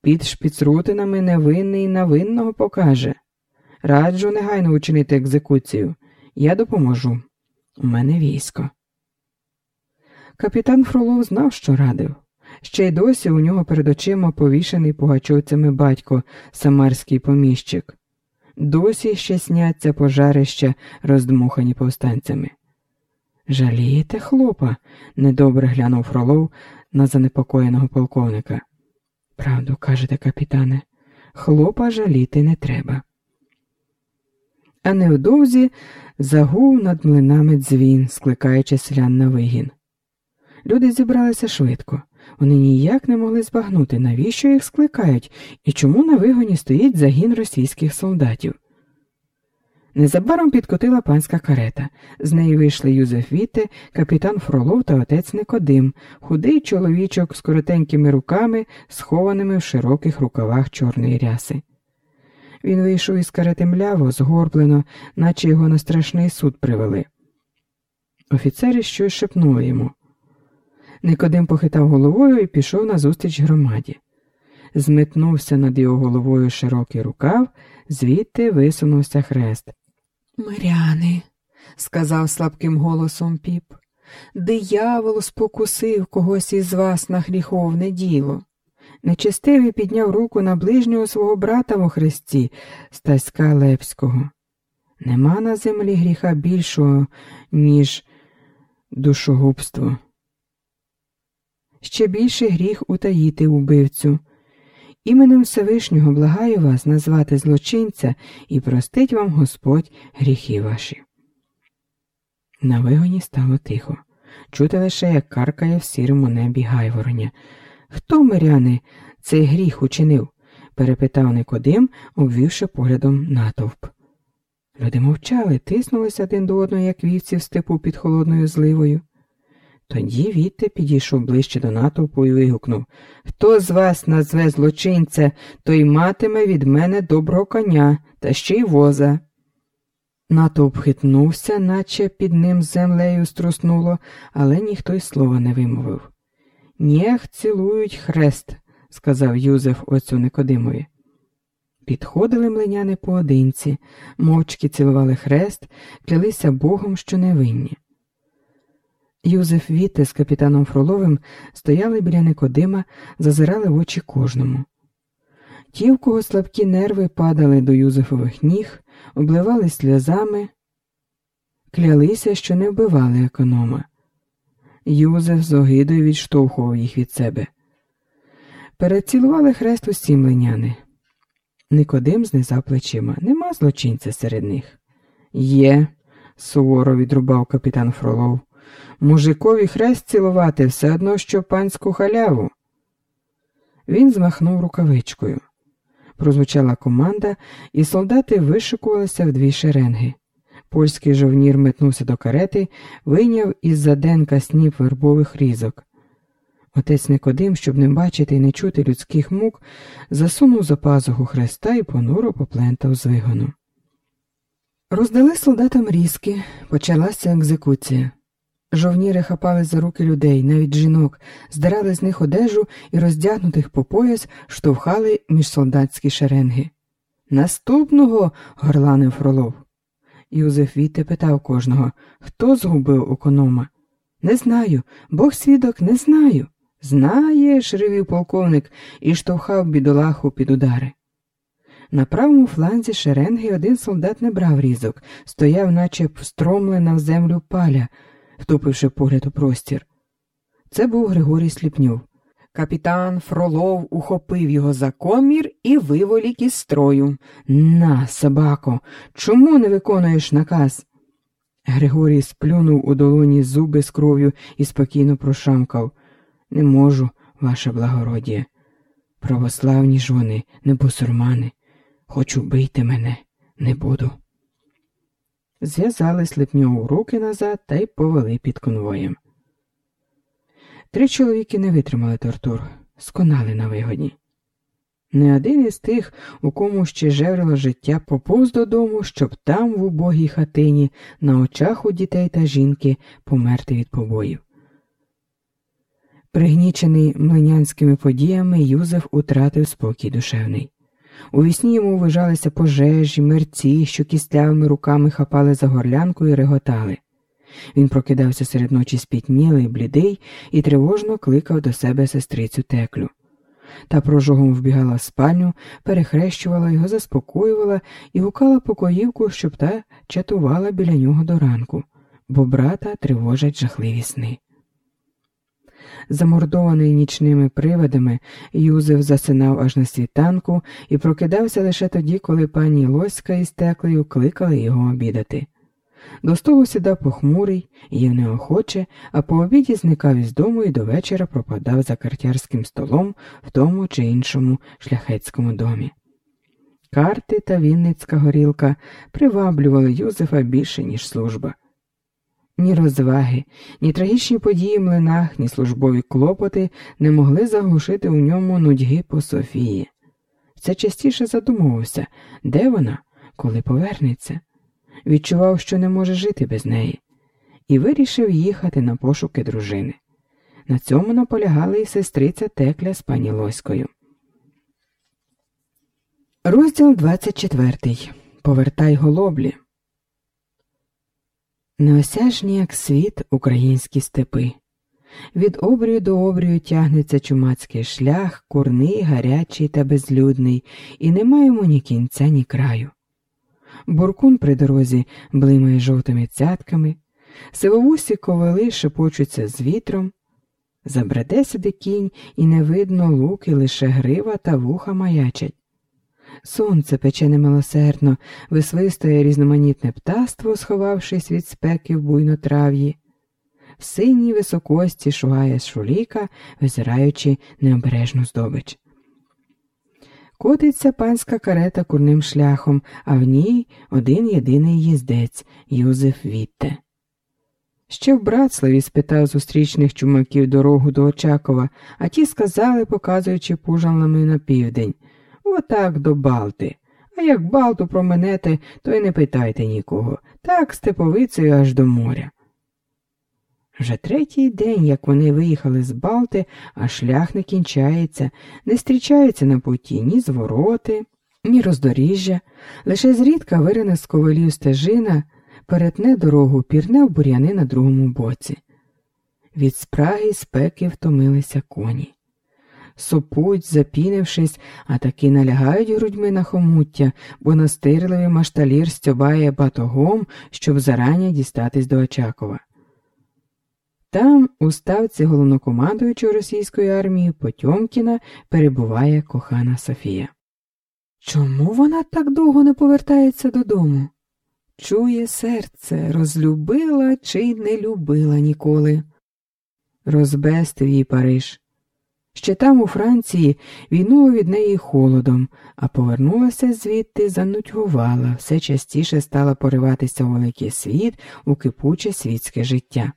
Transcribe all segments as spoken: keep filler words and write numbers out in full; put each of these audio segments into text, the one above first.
Під шпіцрутинами невинний навинного покаже. Раджу негайно учинити екзекуцію. Я допоможу. У мене військо. Капітан Фролов знав, що радив. Ще й досі у нього перед очима повішений пугачовцями батько, самарський поміщик. Досі ще сняться пожарища, роздмухані повстанцями. «Жалієте хлопа?» – недобре глянув Фролов на занепокоєного полковника. «Правду кажете, капітане, хлопа жаліти не треба». А невдовзі загув над млинами дзвін, скликаючи селян на вигін. Люди зібралися швидко. Вони ніяк не могли збагнути, навіщо їх скликають і чому на вигоні стоїть загін російських солдатів. Незабаром підкотила панська карета. З неї вийшли Юзеф Вітте, капітан Фролов та отець Никодим, худий чоловічок з коротенькими руками, схованими в широких рукавах чорної ряси. Він вийшов із карети мляво, згорблено, наче його на страшний суд привели. Офіцери щось шепнули йому. Никодим похитав головою і пішов назустріч громаді. Зметнувся над його головою широкий рукав, звідти висунувся хрест. «Миряни», – сказав слабким голосом піп, – «диявол спокусив когось із вас на гріховне діло». Нечестивий підняв руку на ближнього свого брата во хресті, Стаська Лепського. Нема на землі гріха більшого, ніж душогубство. Ще більший гріх утаїти убивцю. Іменем Всевишнього благаю вас назвати злочинця і простить вам Господь гріхи ваші. На вигоні стало тихо. Чути лише, як каркає в сірому небі гайвороня. «Хто, миряни, цей гріх учинив?» – перепитав Никодим, обвівши поглядом натовп. Люди мовчали, тиснулися один до одного, як вівці в степу під холодною зливою. Тоді Вітте підійшов ближче до натовпу і вигукнув: «Хто з вас назве злочинця, той матиме від мене доброго коня та ще й воза». Натовп хитнувся, наче під ним землею струснуло, але ніхто й слова не вимовив. «Нєх цілують хрест», – сказав Юзеф отцю Никодимові. Підходили млиняни поодинці, мовчки цілували хрест, клялися Богом, що невинні. Юзеф Вітте з капітаном Фроловим стояли біля Никодима, зазирали в очі кожному. Ті, в кого слабкі нерви, падали до Юзефових ніг, обливали сльозами, клялися, що не вбивали економа. Юзеф з огидою відштовхував їх від себе. Перецілували хрест усі млиняни. Никодим знизав плечима. Нема злочинця серед них. Є, суворо відрубав капітан Фролов. Мужикові хрест цілувати все одно, що панську халяву. Він змахнув рукавичкою. Прозвучала команда, і солдати вишикувалися в дві шеренги. Польський жовнір метнувся до карети, вийняв із-за денка сніп вербових різок. Отець Никодим, щоб не бачити і не чути людських мук, засунув за пазуху хреста і понуро поплентав з вигону. Роздали солдатам різки, почалася екзекуція. Жовніри хапали за руки людей, навіть жінок, здирали з них одежу і роздягнутих по пояс штовхали між солдатські шеренги. «Наступного!» – горланив Фролов. Юзеф Вітте питав кожного: «Хто згубив економа?» «Не знаю, Бог свідок, не знаю». «Знаєш!» – ревів полковник і штовхав бідолаху під удари. На правому фланзі шеренги один солдат не брав різок, стояв, наче встромлена в землю паля, втупивши погляд у простір. Це був Григорій Сліпнюв. Капітан Фролов ухопив його за комір і виволік із строю. «На, собако, чому не виконуєш наказ?» Григорій сплюнув у долоні зуби з кров'ю і спокійно прошамкав: «Не можу, ваше благородіє. Православні ж вони, не бусурмани. Хоч убийте мене, не буду». Зв'язали Сліпньову руки назад та й повели під конвоєм. Три чоловіки не витримали тортур, сконали на вигоні. Не один із тих, у кому ще жеврило життя, поповз додому, щоб там, в убогій хатині, на очах у дітей та жінки, померти від побоїв. Пригнічений млинянськими подіями, Юзеф утратив спокій душевний. Увісні йому ввижалися пожежі, мерці, що кістлявими руками хапали за горлянку і реготали. Він прокидався серед ночі спітнілий, блідий і тривожно кликав до себе сестрицю Теклю. Та прожогом вбігала в спальню, перехрещувала його, заспокоювала і гукала покоївку, щоб та чатувала біля нього до ранку, бо брата тривожать жахливі сни. Замордований нічними привидами, Юзеф засинав аж на світанку і прокидався лише тоді, коли пані Лоська із Теклею кликали його обідати. До столу сідав похмурий, їв неохоче, а по обіді зникав із дому і до вечора пропадав за картярським столом в тому чи іншому шляхетському домі. Карти та вінницька горілка приваблювали Юзефа більше, ніж служба. Ні розваги, ні трагічні події в млинах, ні службові клопоти не могли заглушити у ньому нудьги по Софії. Все частіше задумувався, де вона, коли повернеться. Відчував, що не може жити без неї, і вирішив їхати на пошуки дружини. На цьому наполягала і сестриця Текля з пані Лоською. Розділ двадцять четвертий. Повертай голоблі. Неосяжні, як світ, українські степи. Від обрію до обрію тягнеться чумацький шлях, курний, гарячий та безлюдний, і нема йому ні кінця, ні краю. Буркун при дорозі блимає жовтими цятками, сивовусі ковили шепочуться з вітром, забреде сюди кінь, і не видно луки, лише грива та вуха маячать. Сонце пече немилосердно, висвистує різноманітне птаство, сховавшись від спеки в буйнотрав'ї. В синій високості шугає шуліка, визираючи необережну здобич. Котиться панська карета курним шляхом, а в ній один єдиний їздець – Юзеф Вітте. Ще в Братславі спитав зустрічних чумаків дорогу до Очакова, а ті сказали, показуючи пужалами на південь: «Отак до Балти. А як Балту променете, то й не питайте нікого. Так степовицею аж до моря». Вже третій день, як вони виїхали з Балти, а шлях не кінчається, не зустрічаються на путі ні звороти, ні роздоріжжя, лише зрідка вирине з ковилів стежина, перетне дорогу, пірне в бур'яни на другому боці. Від спраги й спеки втомилися коні. Сопуть, запінившись, а таки налягають грудьми на хомуття, бо настирливий машталір стьобає батогом, щоб зарані дістатись до Очакова. Там, у ставці головнокомандуючого російської армії Потьомкіна, перебуває кохана Софія. Чому вона так довго не повертається додому? Чує серце, розлюбила чи не любила ніколи. Розбестив їй Париж. Ще там, у Франції, війнуло від неї холодом, а повернулася звідти, занудьгувала, все частіше стала пориватися у великий світ, у кипуче світське життя.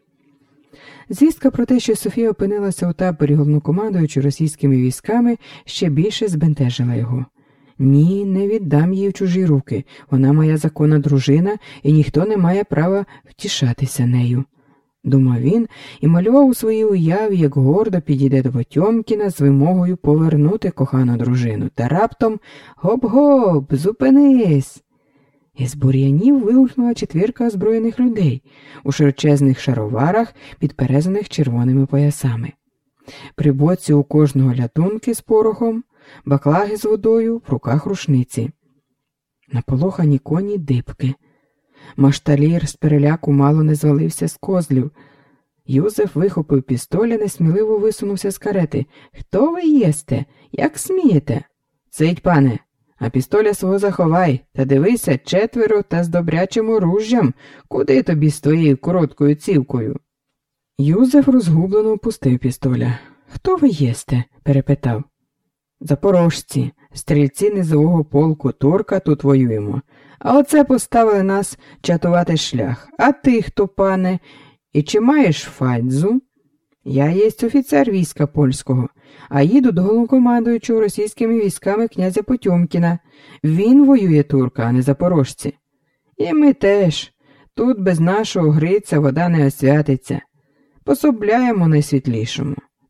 Звістка про те, що Софія опинилася у таборі головнокомандуючого російськими військами, ще більше збентежила його. «Ні, не віддам її в чужі руки. Вона моя законна дружина, і ніхто не має права втішатися нею», – думав він і малював у своїй уяві, як гордо підійде до Потьомкіна з вимогою повернути кохану дружину. Та раптом «Гоп-гоп! Зупинись!» Із бур'янів вигукнула четвірка озброєних людей у широчезних шароварах, підперезаних червоними поясами. При боці у кожного лятунки з порохом, баклаги з водою, в руках рушниці. Наполохані коні дибки. Машталір з переляку мало не звалився з козлів. Юзеф вихопив пістоля, несміливо висунувся з карети. «Хто ви єсте? Як смієте?» «Цить, пане! А пістоля свого заховай, та дивися, четверо та з добрячим оружжям. Куди тобі з твоєю короткою цівкою?» Юзеф розгублено опустив пістоля. «Хто ви єсте?» – перепитав. «Запорожці, стрільці низового полку Турка, тут воюємо. А оце поставили нас чатувати шлях. А ти хто, пане? І чи маєш фальдзу?» «Я єсть офіцер війська польського, а їду до головнокомандуючого російськими військами князя Потьомкіна. Він воює турка, а не запорожці. І ми теж. Тут без нашого Гриця вода не освятиться. Пособляємо найсвітлішому.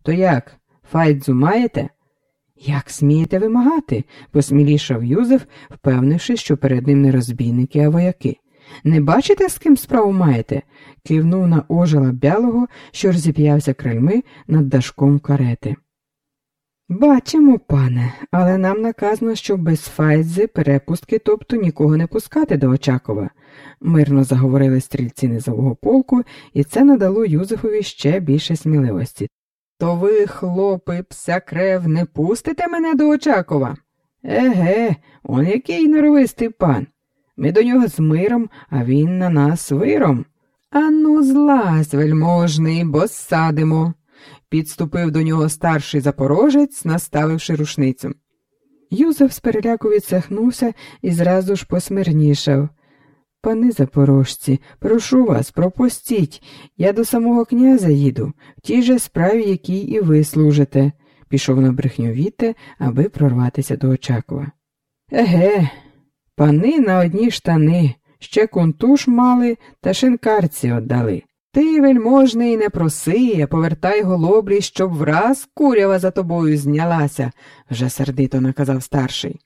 То як, файдзу маєте? Як смієте вимагати? Посмілішав Юзеф, впевнивши, що перед ним не розбійники, а вояки. Не бачите, з ким справу маєте? Кивнув на ожила Бялого, що розіп'явся крильми над дашком карети. Бачимо, пане, але нам наказано, що без файдзи, перепустки, тобто нікого не пускати до Очакова. Мирно заговорили стрільці низового полку, і це надало Юзефові ще більше сміливості. То ви, хлопи, пся крев, не пустите мене до Очакова? Еге, он який норовистий пан. Ми до нього з миром, а він на нас виром. Ану, злазь, вельможний, бо садимо. Підступив до нього старший запорожець, наставивши рушницю. Юзеф з переляку відсахнувся і зразу ж посмирнішав. Пани запорожці, прошу вас, пропустіть, я до самого князя їду, в тій же справі, якій і ви служите. Пішов на брехню Вітте, аби прорватися до Очакова. Еге, пани на одні штани, ще кунтуш мали та шинкарці отдали. Ти, вельможний, не проси, а повертай голоблі, щоб враз курява за тобою знялася, вже сердито наказав старший.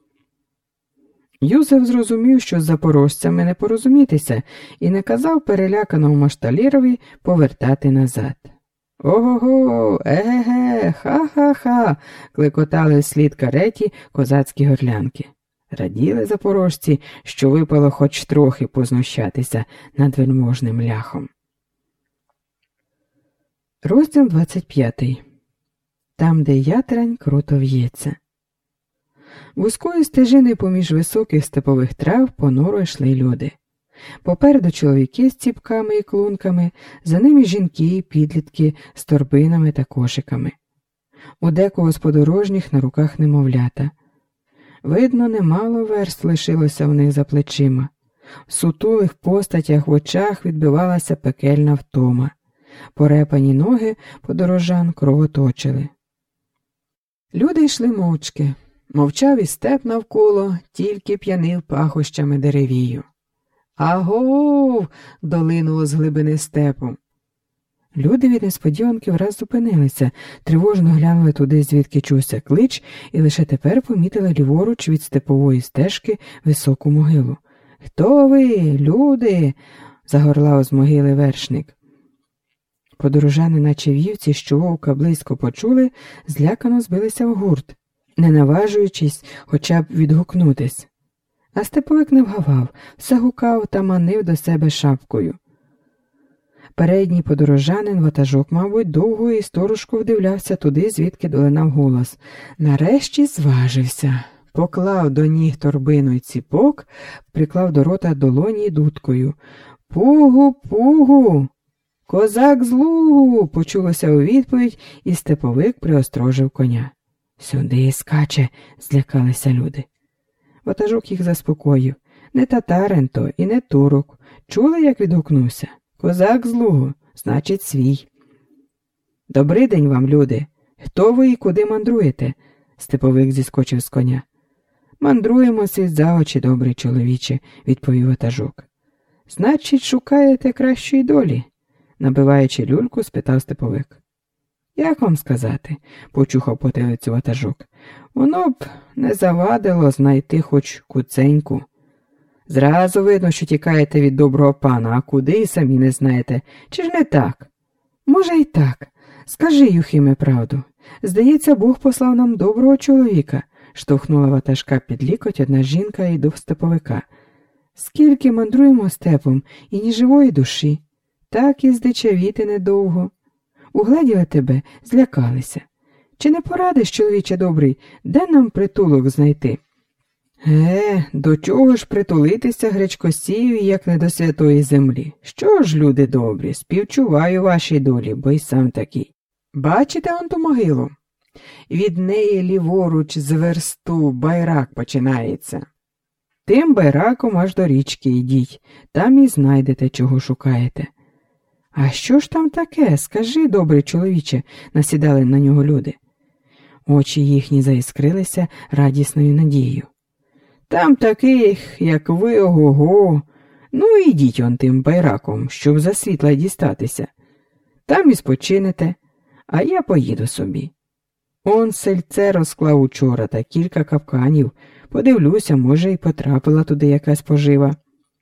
Юзеф зрозумів, що з запорожцями не порозумітися, і наказав переляканому машталірові повертати назад. Ого-го, еге-ге, ха-ха-ха, клекотали вслід кареті козацькі горлянки. Раділи запорожці, що випало хоч трохи познущатися над вельможним ляхом. Розділ двадцять п'ятий. Там, де ятрань круто в'ється. Вузькою стежиною поміж високих степових трав понуро йшли люди. Попереду чоловіки з ціпками і клунками, за ними жінки і підлітки з торбинами та кошиками. У декого з подорожніх на руках немовлята. Видно, немало верст лишилося в них за плечима. В сутулих постатях в очах відбивалася пекельна втома. Порепані ноги подорожан кровоточили. Люди йшли мовчки. Мовчав і степ навколо, тільки п'янив пахощами деревію. «Агов!» – долинуло з глибини степу. Люди від несподіванки враз зупинилися, тривожно глянули туди, звідки чувся клич, і лише тепер помітили ліворуч від степової стежки високу могилу. «Хто ви, люди?» – загорлав з могили вершник. Подорожани, наче вівці, що вовка близько почули, злякано збилися в гурт, не наважуючись хоча б відгукнутись. А степовик не вгавав, все гукав та манив до себе шапкою. Передній подорожанин, ватажок, мабуть, довго і сторожко вдивлявся туди, звідки долинав голос. Нарешті зважився. Поклав до ніг торбину й ціпок, приклав до рота долоні дудкою. «Пугу, пугу! Козак з Лугу!» – почулося у відповідь, і степовик приострожив коня. «Сюди скаче!» – злякалися люди. Ватажок їх заспокоїв. Не татарин то і не турок. Чули, як відгукнувся? Козак з Лугу, значить свій. «Добрий день вам, люди! Хто ви і куди мандруєте?» Степовик зіскочив з коня. «Мандруємо світ за очі, добрий чоловіче», – відповів ватажок. «Значить, шукаєте кращої долі?» Набиваючи люльку, спитав степовик. «Як вам сказати?» – почухав потилицю ватажок. «Воно б не завадило знайти хоч куценьку. Зразу видно, що тікаєте від доброго пана, а куди і самі не знаєте. Чи ж не так?» «Може й так. Скажи, Юхиме, правду. Здається, Бог послав нам доброго чоловіка», – штовхнула ватажка під лікоть одна жінка і до степовика. «Скільки мандруємо степом, і ні живої душі. Так і здичавіти недовго. Угледіли тебе, злякалися. Чи не порадиш, чоловіче добрий, де нам притулок знайти?» «Е, до чого ж притулитися гречкосієві, як не до святої землі? Що ж, люди добрі, співчуваю вашій долі, бо й сам такий. Бачите он ту могилу? Від неї ліворуч з версту байрак починається. Тим байраком аж до річки йдіть, там і знайдете, чого шукаєте». «А що ж там таке? Скажи, добрий чоловіче», – насідали на нього люди. Очі їхні заіскрилися радісною надією. «Там таких, як ви, ого-го. Ну, ідіть он тим байраком, щоб за світла дістатися. Там і спочинете, а я поїду собі. Он сельце розклав учора та кілька капканів. Подивлюся, може, й потрапила туди якась пожива.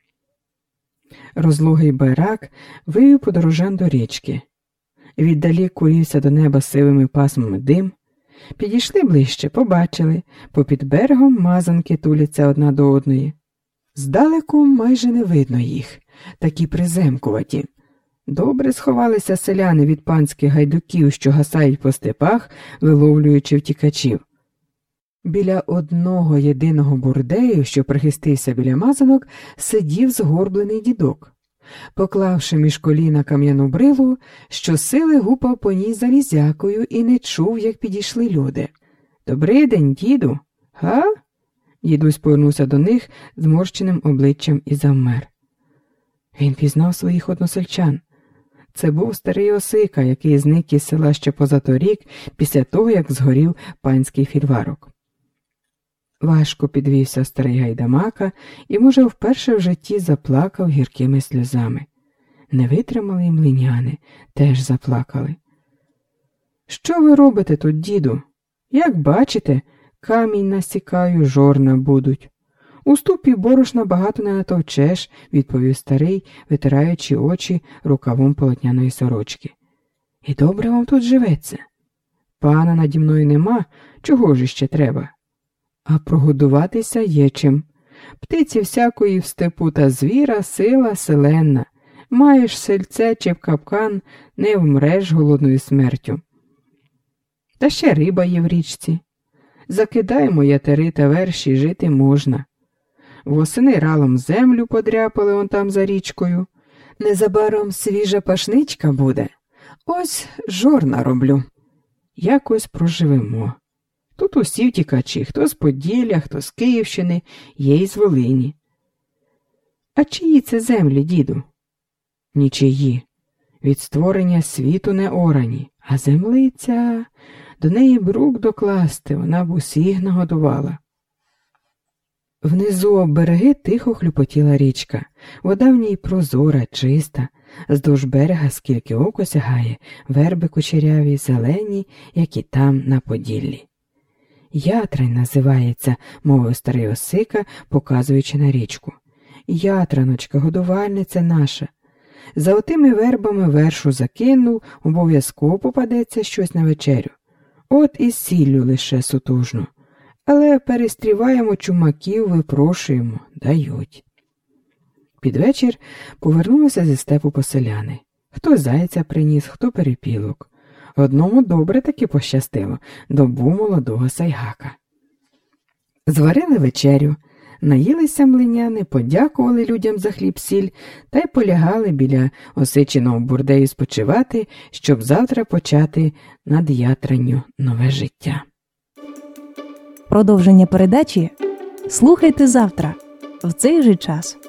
Розлогий байрак вивів подорожан до річки. Віддалі курівся до неба сивими пасмами дим. Підійшли ближче, побачили, попід берегом мазанки туляться одна до одної. Здалеку майже не видно їх, такі приземкуваті. Добре сховалися селяни від панських гайдуків, що гасають по степах, виловлюючи втікачів. Біля одного єдиного бурдею, що прихистився біля мазанок, сидів згорблений дідок. Поклавши між коліна кам'яну брилу, щосили гупав по ній залізякою і не чув, як підійшли люди. «Добрий день, діду!» «Га?» Дідусь повернувся до них зморщеним обличчям і завмер. Він пізнав своїх односельчан. Це був старий Осика, який зник із села ще позаторік, після того, як згорів панський фільварок. Важко підвівся старий гайдамака і, може, вперше в житті заплакав гіркими сльозами. Не витримали й млиняни, теж заплакали. «Що ви робите тут, діду? Як бачите, камінь насікаю, жорна будуть. У ступі борошна багато не натовчеш», – відповів старий, витираючи очі рукавом полотняної сорочки. «І добре вам тут живеться. Пана наді мною нема, чого ж іще треба? А прогодуватися є чим. Птиці всякої в степу та звіра сила селенна. Маєш сельце чи капкан, не вмреш голодною смертю. Та ще риба є в річці. Закидаємо ятери та верші, жити можна. Восени ралом землю подряпали он там за річкою. Незабаром свіжа пашничка буде. Ось жорна роблю. Якось проживемо. Тут усі втікачі, хто з Поділля, хто з Київщини, є й з Волині. А чиї це землі, діду? Нічиї. Від створення світу не орані, а землиця, до неї брук докласти, вона б усіх нагодувала. Внизу об береги тихо хлюпотіла річка, вода в ній прозора, чиста, здовж берега, скільки око сягає, верби кучеряві, зелені, як і там на Поділлі. Ятрань називається, мовив старий Осика, показуючи на річку. Ятраночка, годувальниця наша. За отими вербами вершу закинув, обов'язково попадеться щось на вечерю. От і сіллю лише сутужно. Але перестріваємо чумаків, випрошуємо, дають. Під вечір повернулися зі степу поселяни. Хто зайця приніс, хто перепілок. Одному добре таки пощастило – добу молодого сайгака. Зварили вечерю, наїлися млиняни, подякували людям за хліб-сіль та й полягали біля Осичиного бурдею спочивати, щоб завтра почати над Ятранню нове життя. Продовження передачі слухайте завтра в цей же час.